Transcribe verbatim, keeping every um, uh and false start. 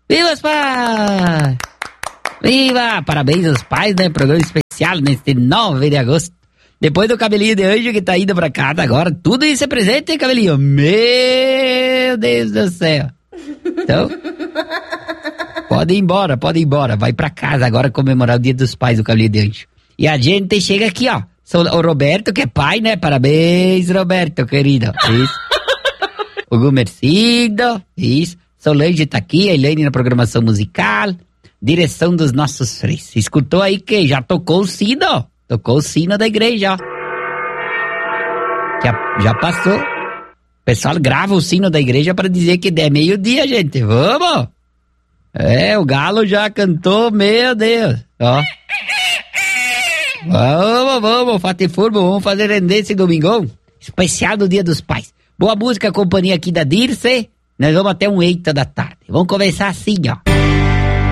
Viva os pais! Viva! Parabéns aos pais, né? Programa especial neste nove de agosto. Depois do cabelinho de anjo que tá indo pra casa agora, tudo isso é presente, hein, cabelinho? Meu Deus do céu. Então, pode ir embora, pode ir embora. Vai pra casa agora comemorar o dia dos pais do cabelinho de anjo. E a gente chega aqui, ó. O Roberto, que é pai, né? Parabéns, Roberto, querido. Isso. O Gumercindo, isso. Solange tá aqui, a Elaine na programação musical. Direção dos nossos freis. Escutou aí que já tocou o sino? Tocou o sino da igreja, ó. Já, já passou. O pessoal grava o sino da igreja para dizer que é meio-dia, gente. Vamos! É, o galo já cantou, meu Deus. Ó. Vamos, vamos, Fatifurbo, vamos fazer render esse domingão. Especial do Dia dos Pais. Boa música, companhia aqui da Dirce. Nós vamos até um eita da tarde. Vamos começar assim, ó.